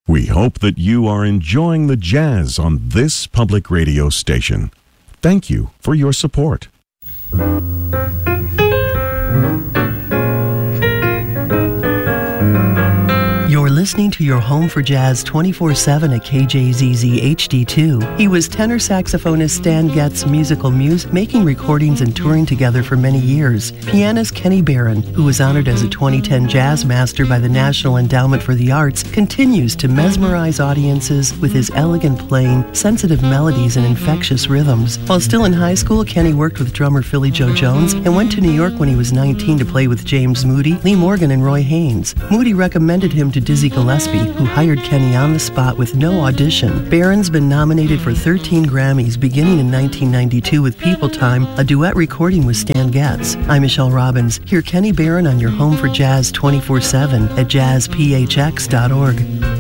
We hope that you are enjoying the jazz on this public radio station. Thank you for your support. You're listening to your home for jazz 24/7 at KJZZ HD2. He was tenor saxophonist Stan Getz' musical muse, making recordings and touring together for many years. Pianist Kenny Barron, who was honored as a 2010 Jazz Master by the National Endowment for the Arts, continues to mesmerize audiences with his elegant playing, sensitive melodies, and infectious rhythms. While still in high school, Kenny worked with drummer Philly Joe Jones and went to New York when he was 19 to play with James Moody, Lee Morgan, and Roy Haynes. Moody recommended him to Dizzy Gillespie, who hired Kenny on the spot with no audition. Barron's been nominated for 13 Grammys, beginning in 1992 with People Time, a duet recording with Stan Getz. I'm Michelle Robbins. Hear Kenny Barron on your home for jazz 24/7 at jazzphx.org.